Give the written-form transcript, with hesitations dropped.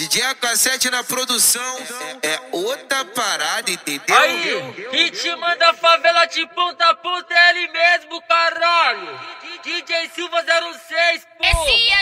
DJ AK7 na produção é outra parada, entendeu? Aí, ritmo da favela de ponta a ponta é ele mesmo, caralho. DJ Silva 06, pô.